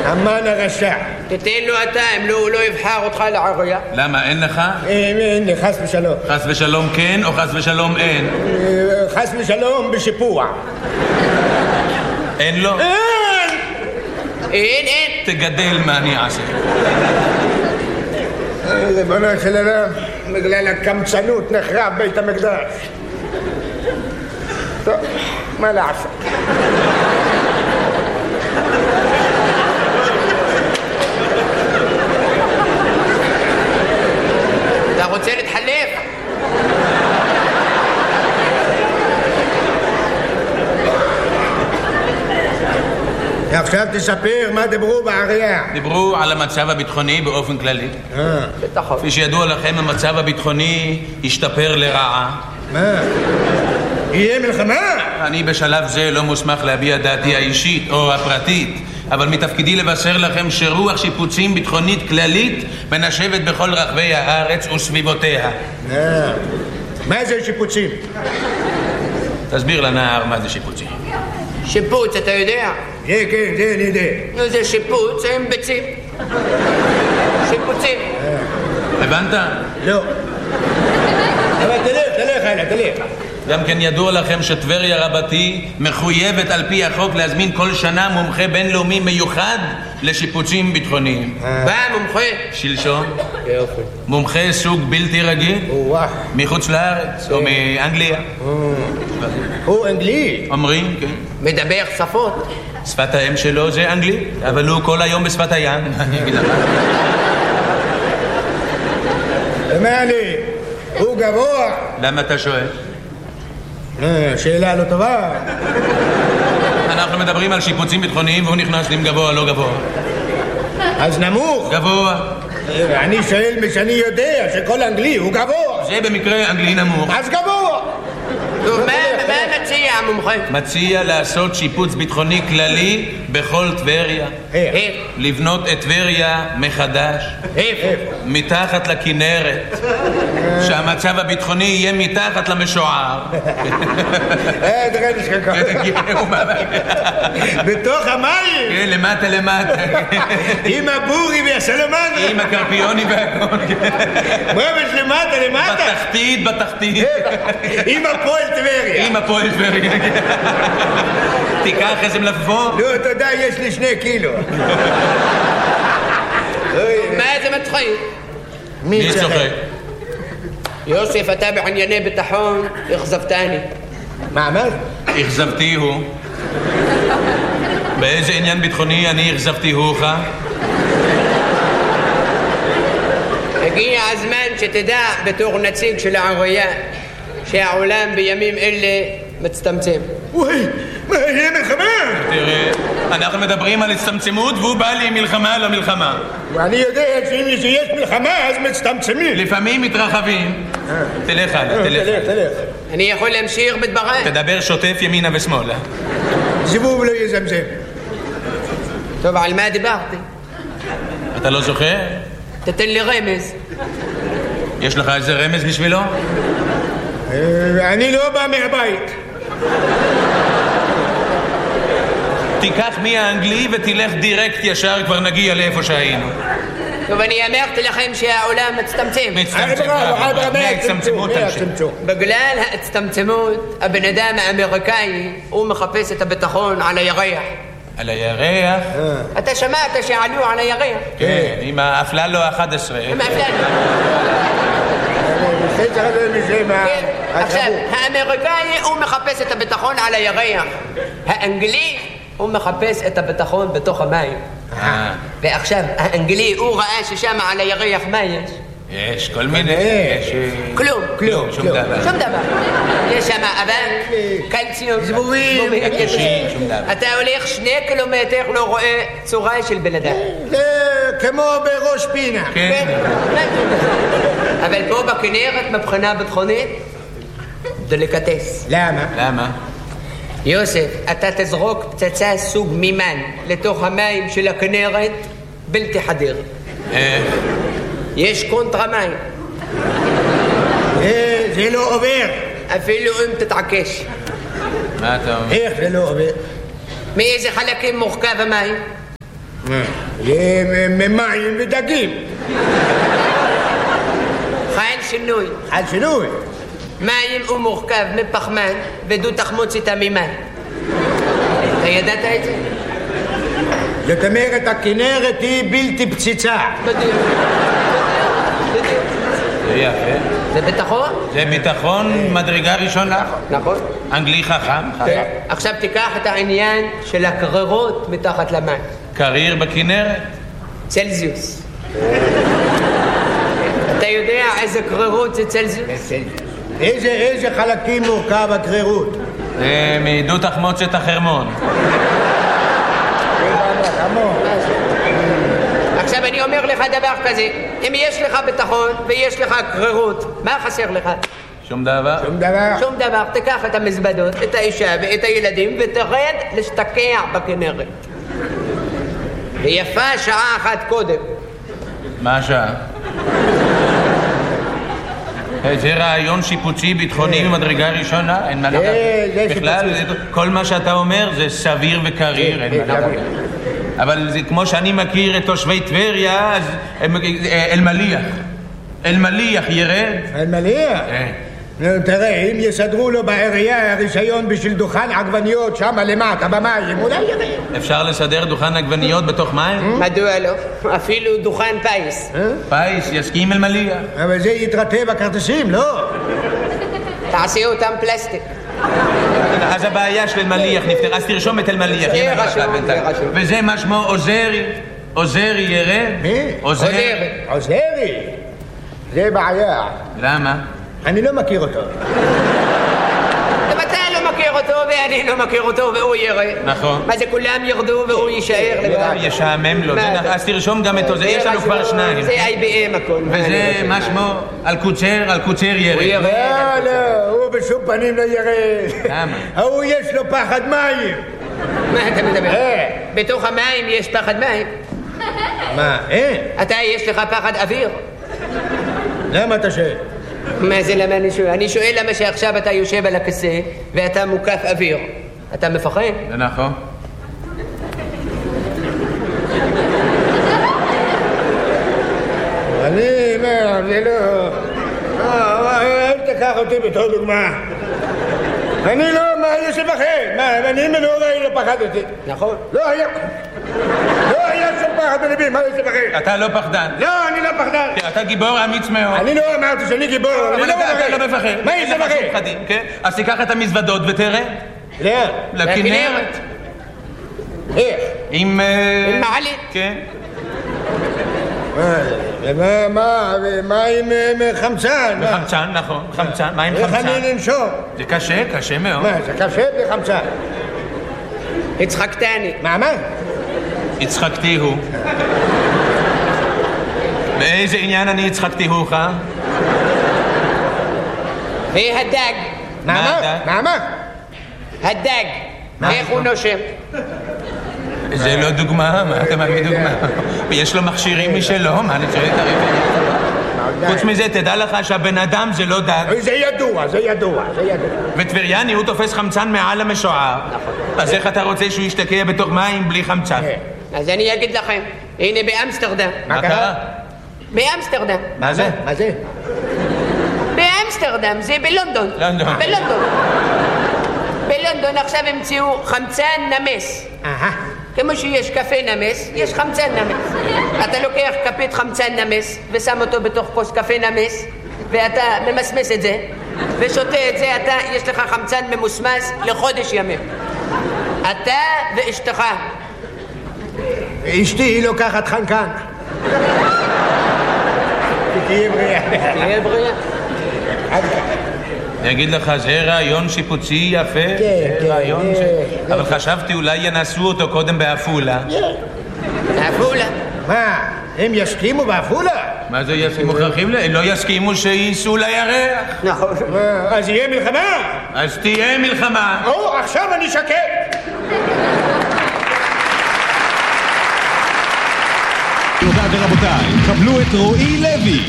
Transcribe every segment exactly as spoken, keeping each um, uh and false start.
אמן הרשע. תתן לו אתה, אם לא, הוא לא יבחר אותך לעריה. למה, אין לך? אין לי, חס ושלום. חס ושלום כן או חס ושלום אין? חס ושלום בשיפוע. אין לו? אין! אין, אין. תגדל מה אני אעשה. ריבונו של עולם, בגלל הקמצנות נחרב בית המקדש. טוב, מה לעשות? אתה רוצה להתחלף? עכשיו תספר מה דיברו בעירייה. דיברו על המצב הביטחוני באופן כללי. כפי שידוע לכם, המצב הביטחוני השתפר לרעה. מה? יהיה מלחמה? אני בשלב זה לא מוסמך להביע דעתי האישית או הפרטית, אבל מתפקידי לבשר לכם שרוח שיפוצים ביטחונית כללית מנשבת בכל רחבי הארץ וסביבותיה. מה זה שיפוצים? תסביר לנער מה זה שיפוצים. שיפוץ, אתה יודע? כן, כן, זה אני יודע. נו, זה שיפוץ עם ביצים. שיפוצים. הבנת? לא. אבל תלך, תלך, הלאה, תלך. גם כן ידוע לכם שטבריה רבתי מחויבת על פי החוק להזמין כל שנה מומחה בינלאומי מיוחד לשיפוצים ביטחוניים. בא מומחה? שלשום. יופי. מומחה סוג בלתי רגיל. וואו. מחוץ לארץ או מאנגליה. הוא אנגלי. אומרים, כן. מדבר שפות. שפת האם שלו זה אנגלית, אבל הוא כל היום בשפת הים. אני אגיד לך. מה לי? הוא גבוה. למה אתה שואל? שאלה לא טובה. אנחנו מדברים על שיפוצים ביטחוניים והוא נכנס עם גבוה לא גבוה. אז נמוך. גבוה. אני שואל משאני יודע שכל אנגלי הוא גבוה. זה במקרה אנגלי נמוך. אז גבוה. טוב, מה מציע המומחה? מציע לעשות שיפוץ ביטחוני כללי בכל טבריה. איך? לבנות את טבריה מחדש. איפה? מתחת לכנרת. שהמצב הביטחוני יהיה מתחת למשוער. אה, תראה נשכח. בתוך המים. כן, למטה למטה. עם הבורי והסלמנדרה. עם הקרפיוני והכל. ממש למטה למטה. בתחתית, בתחתית. עם הפועל טבריה. עם הפועל טבריה. תיקח איזה מלפפון. לא, תודה, יש לי שני קילו. מה זה מצחיק? מי צוחק? יוסף, אתה בענייני ביטחון, אכזבתני. מה אמרת? אכזבתי הוא. באיזה עניין ביטחוני אני אכזבתי הוך? הגיע הזמן שתדע בתור נציג של העירייה שהעולם בימים אלה מצטמצם. וואי, מה, יהיה מלחמה? תראה, אנחנו מדברים על הצטמצמות והוא בא לי עם מלחמה על המלחמה. ואני יודע שאם יש מלחמה אז מצטמצמים. לפעמים מתרחבים. תלך הלאה, תלך. תלך, תלך. אני יכול להמשיך בדבריי? תדבר שוטף ימינה ושמאלה. זבוב לא יזמזם. טוב, על מה דיברתי? אתה לא זוכר? תתן לי רמז. יש לך איזה רמז בשבילו? אני לא בא מהבית. תיקח מי האנגלי ותלך דירקט ישר, כבר נגיע לאיפה שהיינו. טוב, אני אמרתי לכם שהעולם מצטמצם. מצטמצם. מההצטמצמות תמשיך. בגלל ההצטמצמות, הבן אדם האמריקאי הוא מחפש את הביטחון על הירח. על הירח? אתה שמעת שעלו על הירח? כן, עם האפללו ה-אחת עשרה. עם האפללו. עכשיו, האמריקאי הוא מחפש את הביטחון על הירח. האנגלי הוא מחפש את הביטחון בתוך המים. ועכשיו, האנגלי הוא ראה ששם על הירח מה יש? יש כל מיני. כלום. כלום, שום דבר. שום דבר. יש שם אבק, קלציום, זבובים. שום דבר. אתה הולך שני קילומטר לא רואה צורה של בן אדם. זה כמו בראש פינה. כן. אבל פה בכנרת מבחינה ביטחונית דליקטס. למה? למה? יוסף, אתה תזרוק פצצה סוג מימן לתוך המים של הכנרת בלתי חדיר. יש קונטרה מים. זה לא עובר. אפילו אם תתעקש. מה אתה אומר? איך זה לא עובר? מאיזה חלקים מורכב המים? יהיה מים ודגים. חייל שינוי. על שינוי. מים הוא מורכב מפחמן ודו תחמוץ איתה ממים. אתה ידעת את זה? זאת אומרת, הכנרת היא בלתי פציצה. בדיוק. בדיוק. זה יפה. זה ביטחון? זה ביטחון מדרגה ראשונה. נכון. אנגלי חכם. כן. עכשיו תיקח את העניין של הקררות מתחת למים. קריר בכנרת. צלזיוס. אתה יודע איזה קררות זה צלזיוס? איזה, איזה חלקים מורכב הקרירות? זה מדו תחמוצת החרמון. עכשיו אני אומר לך דבר כזה, אם יש לך ביטחון ויש לך קררות, מה חסר לך? שום דבר. שום דבר. שום דבר. תיקח את המזוודות, את האישה ואת הילדים ותרד להשתקע בכנרת. ויפה שעה אחת קודם. מה השעה? זה רעיון שיפוצי ביטחוני ממדרגה ראשונה, אין מה לדבר. בכלל, כל מה שאתה אומר זה סביר וקריר, אין מה לדבר. אבל זה כמו שאני מכיר את תושבי טבריה, אז אלמליח. אלמליח ירד. אלמליח? נו, תראה, אם יסדרו לו בעירייה הרישיון בשביל דוכן עגבניות שם למטה במים, אולי ירד. אפשר לסדר דוכן עגבניות בתוך מים? מדוע לא? אפילו דוכן פייס. פייס, יסכים אלמליח. אבל זה יתרטה בכרטיסים, לא? תעשי אותם פלסטיק. אז הבעיה של אלמליח נפתר, אז תרשום את אלמליח. זה רשום, זה רשום. וזה מה שמו עוזרי. עוזרי ירד? מי? עוזרי. עוזרי? זה בעיה. למה? אני לא מכיר אותו. גם אתה לא מכיר אותו ואני לא מכיר אותו והוא ירד. נכון. מה זה כולם ירדו והוא יישאר לבד? ישעמם לו. אז תרשום גם את עוזרי, יש לנו כבר שניים. זה איי בי אם הכל. וזה מה שמו? אלקוצר, אלקוצר ירד. לא, לא, הוא בשום פנים לא ירד. למה? ההוא יש לו פחד מים. מה אתה מדבר? בתוך המים יש פחד מים. מה, אין? אתה יש לך פחד אוויר. למה אתה שואל? מה זה למה אני שואל? אני שואל למה שעכשיו אתה יושב על הכיסא ואתה מוקף אוויר. אתה מפחד? זה נכון. אני, מה, זה לא... אל תקח אותי בתור דוגמה. אני לא, מה, יש לפחד? מה, אני מנורי לא פחדתי. נכון. לא היה... לא היה שום פחד בלבי, מה יש לפחד? אתה לא פחדן. לא, אני לא פחדן. אתה גיבור אמיץ מאוד. אני לא אמרתי שאני גיבור, אני לא מפחד. אתה לא מפחד. מה יש לפחד? כן? אז תיקח את המזוודות ותראה. לאן? לכנרת. איך? עם... עם מעלית. כן. מה, מה, מה עם חמצן? חמצן, נכון, חמצן. מה עם איך חמצן? אני לנשום? זה קשה, קשה מאוד. מה, זה קשה בלי חמצן? הצחקתני. מה, מה? הצחקתי הוא. באיזה עניין אני הצחקתי הוך? והדג. מה, הדג? מה, מה? הדג. איך הוא נושם? זה לא דוגמה, מה אתה מביא דוגמה? יש לו מכשירים משלו, מה אני צריך להתערב? חוץ מזה, תדע לך שהבן אדם זה לא דג. זה ידוע, זה ידוע, זה ידוע. וטבריאני הוא תופס חמצן מעל המשוער. אז איך אתה רוצה שהוא ישתקע בתוך מים בלי חמצן? אז אני אגיד לכם, הנה באמסטרדם. מה קרה? באמסטרדם. מה זה? מה זה? באמסטרדם, זה בלונדון. לונדון. בלונדון. בלונדון עכשיו המציאו חמצן נמס. אהה. כמו שיש קפה נמס, יש חמצן נמס. אתה לוקח כפית חמצן נמס ושם אותו בתוך כוס קפה נמס ואתה ממסמס את זה ושותה את זה, אתה, יש לך חמצן ממוסמס לחודש ימים. אתה ואשתך. אשתי היא לוקחת חנקן. תהיה בריאה. תהיה בריאה. אני אגיד לך, זה רעיון שיפוצי יפה. כן, כן. רעיון ש... אבל חשבתי אולי ינסו אותו קודם בעפולה. עפולה. מה, הם יסכימו בעפולה? מה זה יסכימו? מוכרחים ל... לא יסכימו שייסעו לירח. נכון. אז יהיה מלחמה? אז תהיה מלחמה. או, עכשיו אני שקט. רבותיי ורבותיי, קבלו את רועי לוי.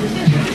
כן.